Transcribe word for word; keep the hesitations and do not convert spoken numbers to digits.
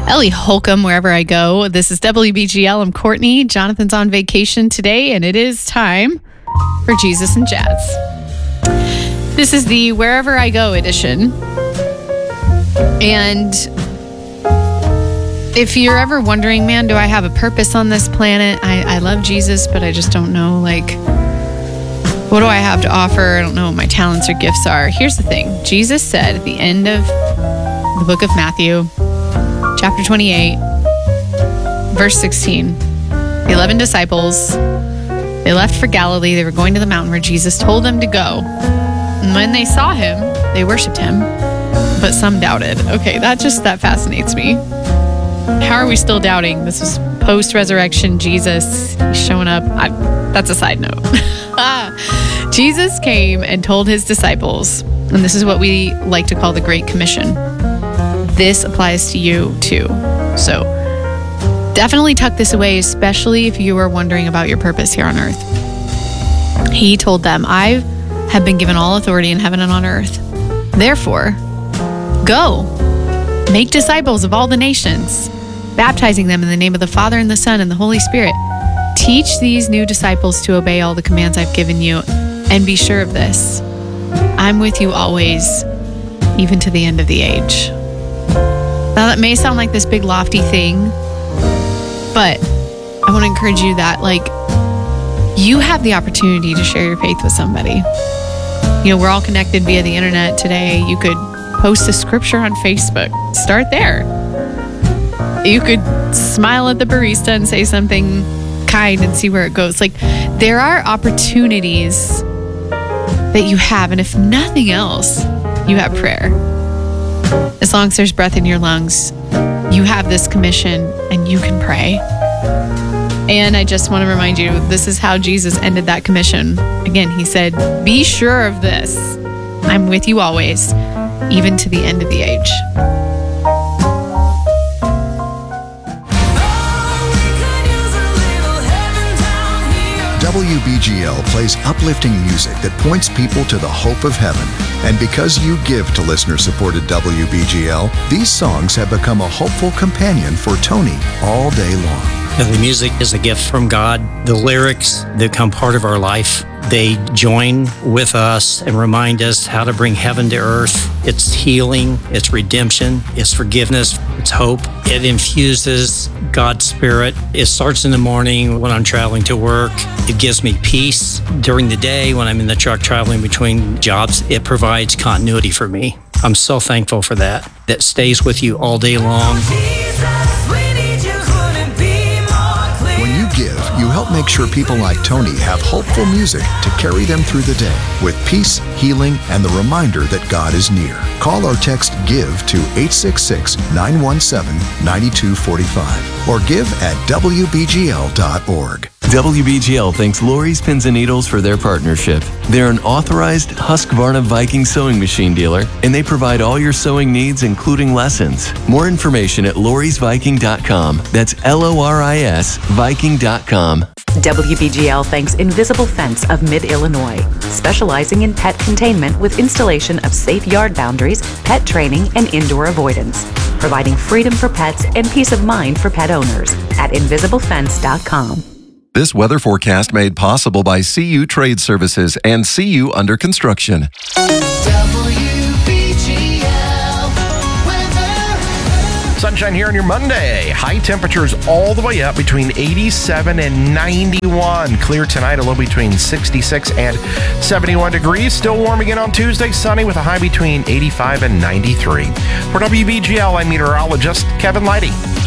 Ellie Holcomb, Wherever I Go. This is W B G L. I'm Courtney. Jonathan's on vacation today, and it is time for Jesus and Jazz. This is the Wherever I Go edition. And if you're ever wondering, man, do I have a purpose on this planet? I, I love Jesus, but I just don't know, like, what do I have to offer? I don't know what my talents or gifts are. Here's the thing. Jesus said at the end of the book of Matthew, chapter twenty-eight, verse sixteen, the eleven disciples, they left for Galilee. They were going to the mountain where Jesus told them to go. And when they saw him, they worshiped him, but some doubted. Okay, that just, that fascinates me. How are we still doubting? This is post-resurrection Jesus. He's showing up. I, that's a side note. Jesus came and told his disciples, and this is what we like to call the Great Commission. This applies to you too. So definitely tuck this away, especially if you are wondering about your purpose here on earth. He told them, I have been given all authority in heaven and on earth. Therefore, go, make disciples of all the nations, baptizing them in the name of the Father and the Son and the Holy Spirit. Teach these new disciples to obey all the commands I've given you, and be sure of this: I'm with you always, even to the end of the age. Now, that may sound like this big lofty thing, but I want to encourage you that, like, you have the opportunity to share your faith with somebody. You know, we're all connected via the internet today. You could post a scripture on Facebook. Start there. You could smile at the barista and say something kind and see where it goes. Like, there are opportunities that you have, and if nothing else, you have prayer. As long as there's breath in your lungs, you have this commission and you can pray. And I just want to remind you, this is how Jesus ended that commission. Again, he said, be sure of this: I'm with you always, even to the end of the age. W B G L plays uplifting music that points people to the hope of heaven. And because you give to listener-supported W B G L, these songs have become a hopeful companion for Tony all day long. The music is a gift from God. The lyrics become part of our life. They join with us and remind us how to bring heaven to earth. It's healing, it's redemption, it's forgiveness, it's hope. It infuses God's Spirit. It starts in the morning when I'm traveling to work. It gives me peace. During the day when I'm in the truck traveling between jobs, it provides continuity for me. I'm so thankful for that. That stays with you all day long. Give, you help make sure people like Tony have hopeful music to carry them through the day with peace, healing, and the reminder that God is near. Call or text GIVE to eight six six, nine one seven, nine two four five or give at W B G L dot org. W B G L thanks Lori's Pins and Needles for their partnership. They're an authorized Husqvarna Viking sewing machine dealer, and they provide all your sewing needs, including lessons. More information at loris viking dot com. That's L O R I S Viking dot com. W B G L thanks Invisible Fence of Mid-Illinois, specializing in pet containment with installation of safe yard boundaries, pet training, and indoor avoidance, providing freedom for pets and peace of mind for pet owners at invisible fence dot com. This weather forecast made possible by C U Trade Services and C U Under Construction. W B G L weather. Sunshine here on your Monday. High temperatures all the way up between eighty-seven and ninety-one. Clear tonight, a low between sixty-six and seventy-one degrees. Still warm again on Tuesday, sunny with a high between eighty-five and ninety-three. For W B G L, I'm meteorologist Kevin Leidy.